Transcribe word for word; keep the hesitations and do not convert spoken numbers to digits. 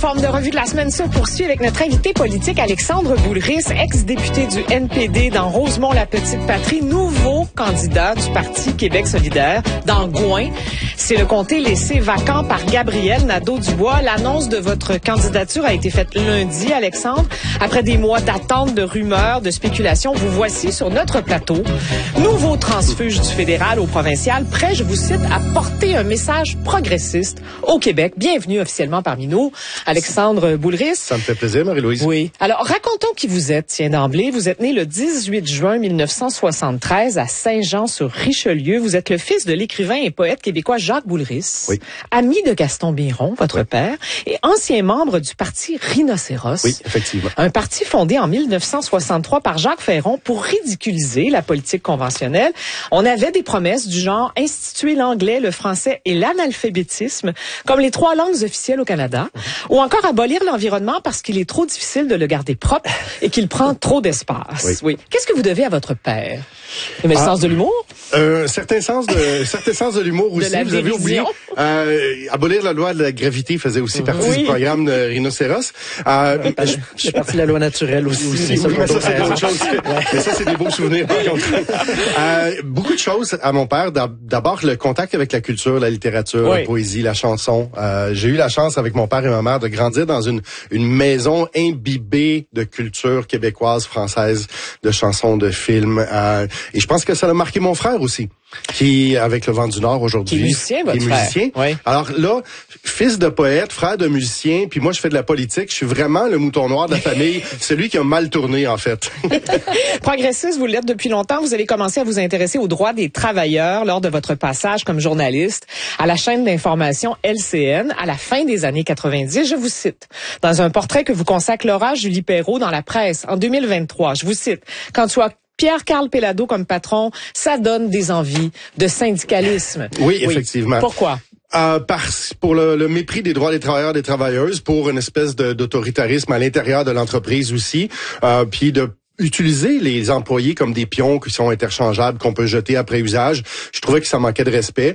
forme de revue de la semaine se poursuit avec notre invité politique Alexandre Boulris, ex-député du N P D dans Rosemont-la-Petite-Patrie, nouveau candidat du Parti Québec solidaire dans Gouin. C'est le comté laissé vacant par Gabriel Nadeau-Dubois. L'annonce de votre candidature a été faite lundi, Alexandre. Après des mois d'attente, de rumeurs, de spéculations, vous voici sur notre plateau. Nouveau transfuge du fédéral au provincial, prêt, je vous cite, à porter un message progressiste au Québec. Bienvenue officiellement parmi nous, Alexandre Boulris. Ça me fait plaisir, Marie-Louise. Oui. Alors, racontons qui vous êtes, tiens d'emblée. Vous êtes né le dix-huit juin mille neuf cent soixante-treize à Saint-Jean-sur-Richelieu. Vous êtes le fils de l'écrivain et poète québécois Jacques Boulris, oui. ami de Gaston Biron, votre oui. père, et ancien membre du parti Rhinocéros. Oui, effectivement. Un parti fondé en mille neuf cent soixante-trois par Jacques Ferron pour ridiculiser la politique conventionnelle. On avait des promesses du genre instituer l'anglais, le français et l'analphabétisme comme les trois langues officielles au Canada, ou encore abolir l'environnement parce qu'il est trop difficile de le garder propre et qu'il prend trop d'espace. Oui. Oui. Qu'est-ce que vous devez à votre père? Le ah, sens de l'humour? Un certain sens de, certain sens de l'humour aussi. De vous avez oublié. Euh, abolir la loi de la gravité faisait aussi partie oui. du programme de Rhinocéros. Euh, je, je suis partie de la loi naturelle aussi. aussi oui, mais ça, c'est d'autres choses. Mais ça, c'est des beaux souvenirs. euh, beaucoup de choses à mon père. D'abord, le contact avec la culture, la littérature, oui. la poésie, la chanson. Euh, j'ai eu la chance, avec mon père et ma mère, de grandir dans une, une maison imbibée de culture québécoise, française, de chansons, de films. Euh, et je pense que ça a marqué mon frère aussi, qui, avec le Vent du Nord aujourd'hui, qui est musicien, votre qui est musicien. Frère. Oui. Alors là, fils de poète, frère de musicien, puis moi je fais de la politique, je suis vraiment le mouton noir de la famille, celui qui a mal tourné en fait. Progressiste, vous l'êtes depuis longtemps, vous avez commencé à vous intéresser aux droits des travailleurs lors de votre passage comme journaliste à la chaîne d'information L C N à la fin des années quatre-vingt-dix. Je vous cite, dans un portrait que vous consacre Laura Julie Perrault dans la presse en deux mille vingt-trois, je vous cite, « Quand tu as Pierre-Carl Péladeau comme patron, ça donne des envies de syndicalisme. » Oui, effectivement. Oui. Pourquoi? Euh, par, pour le, le mépris des droits des travailleurs et des travailleuses, pour une espèce de, d'autoritarisme à l'intérieur de l'entreprise aussi, euh, puis de utiliser les employés comme des pions qui sont interchangeables, qu'on peut jeter après usage. Je trouvais que ça manquait de respect.